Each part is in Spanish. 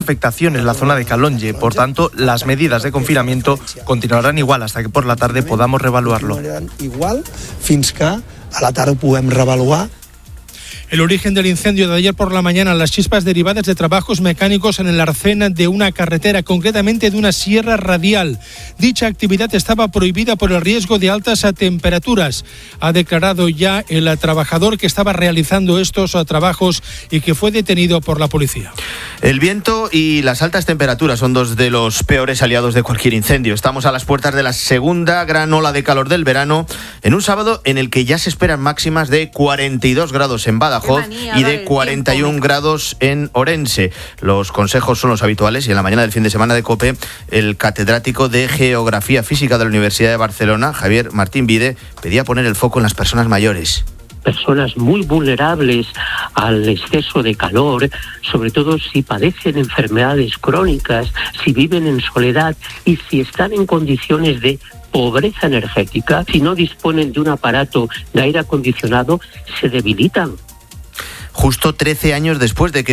afectación en la zona de Calonge. Por tanto, las medidas de confinamiento continuarán igual hasta que por la tarde podamos reevaluarlo. Igual fins que a la tarde podem reevaluar. El origen del incendio de ayer por la mañana, las chispas derivadas de trabajos mecánicos en el arcén de una carretera, concretamente de una sierra radial. Dicha actividad estaba prohibida por el riesgo de altas temperaturas. Ha declarado ya el trabajador que estaba realizando estos trabajos y que fue detenido por la policía. El viento y las altas temperaturas son dos de los peores aliados de cualquier incendio. Estamos a las puertas de la segunda gran ola de calor del verano, en un sábado en el que ya se esperan máximas de 42 grados en Badajoz y de 41 grados en Orense. Los consejos son los habituales y en la mañana del fin de semana de COPE, el catedrático de Geografía Física de la Universidad de Barcelona, Javier Martín Vide, pedía poner el foco en las personas mayores. Personas muy vulnerables al exceso de calor, sobre todo si padecen enfermedades crónicas, si viven en soledad y si están en condiciones de pobreza energética, si no disponen de un aparato de aire acondicionado, se debilitan. Justo 13 años después de que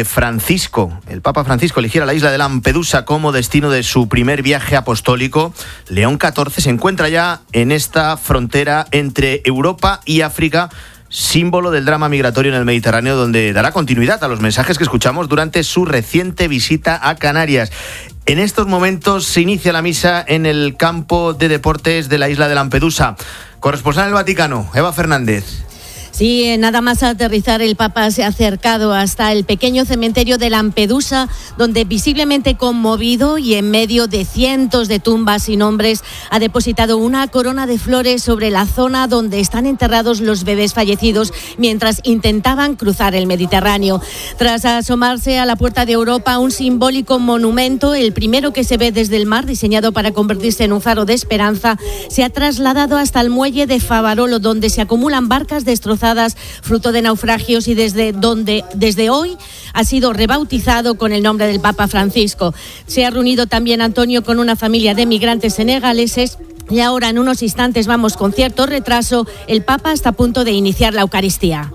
el Papa Francisco eligiera la isla de Lampedusa como destino de su primer viaje apostólico, León XIV se encuentra ya en esta frontera entre Europa y África, símbolo del drama migratorio en el Mediterráneo, donde dará continuidad a los mensajes que escuchamos durante su reciente visita a Canarias. En estos momentos se inicia la misa en el campo de deportes de la isla de Lampedusa. Corresponsal en el Vaticano, Eva Fernández. Sí, nada más aterrizar, el Papa se ha acercado hasta el pequeño cementerio de Lampedusa, donde visiblemente conmovido y en medio de cientos de tumbas sin nombres, ha depositado una corona de flores sobre la zona donde están enterrados los bebés fallecidos mientras intentaban cruzar el Mediterráneo. Tras asomarse a la puerta de Europa, un simbólico monumento, el primero que se ve desde el mar, diseñado para convertirse en un faro de esperanza, se ha trasladado hasta el muelle de Favarolo, donde se acumulan barcas destrozadas fruto de naufragios y desde hoy ha sido rebautizado con el nombre del Papa Francisco. Se ha reunido también Antonio con una familia de migrantes senegaleses y ahora en unos instantes vamos con cierto retraso. El Papa está a punto de iniciar la Eucaristía.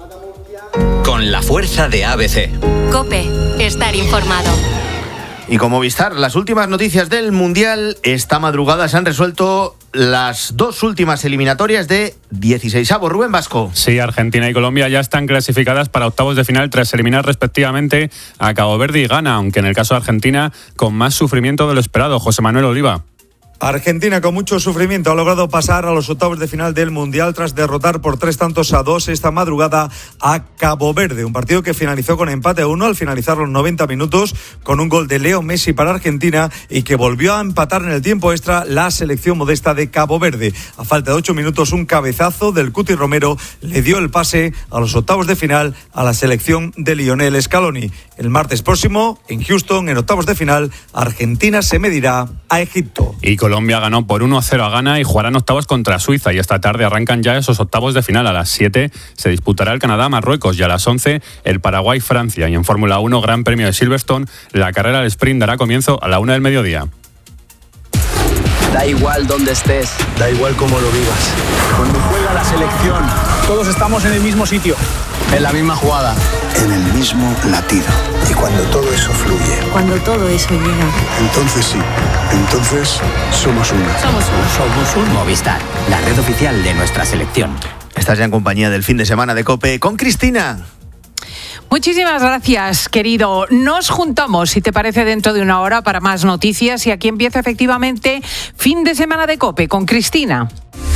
Con la fuerza de ABC. COPE, estar informado. Y con Movistar, las últimas noticias del Mundial. Esta madrugada se han resuelto las dos últimas eliminatorias de 16avo. Rubén Vasco. Sí, Argentina y Colombia ya están clasificadas para octavos de final tras eliminar respectivamente a Cabo Verde y Ghana, aunque en el caso de Argentina con más sufrimiento de lo esperado. José Manuel Oliva. Argentina con mucho sufrimiento ha logrado pasar a los octavos de final del Mundial tras derrotar por 3-2 esta madrugada a Cabo Verde. Un partido que finalizó con empate a 1 al finalizar los 90 minutos con un gol de Leo Messi para Argentina y que volvió a empatar en el tiempo extra la selección modesta de Cabo Verde. A falta de 8 minutos, un cabezazo del Cuti Romero le dio el pase a los octavos de final a la selección de Lionel Scaloni. El martes próximo, en Houston, en octavos de final, Argentina se medirá a Egipto. Y Colombia ganó por 1-0 a Ghana y jugarán octavos contra Suiza. Y esta tarde arrancan ya esos octavos de final. A las 7 se disputará el Canadá-Marruecos y a las 11 el Paraguay-Francia. Y en Fórmula 1, Gran Premio de Silverstone, la carrera al sprint dará comienzo a la 1 del mediodía. Da igual dónde estés, da igual cómo lo vivas. Cuando juega la selección, todos estamos en el mismo sitio, en la misma jugada, en el mismo latido. Y cuando todo eso fluye, cuando todo eso llega, entonces sí, entonces somos uno. Somos un Movistar, la red oficial de nuestra selección. Estás ya en compañía del fin de semana de COPE con Cristina. Muchísimas gracias, querido. Nos juntamos, si te parece, dentro de una hora para más noticias y aquí empieza efectivamente fin de semana de COPE con Cristina.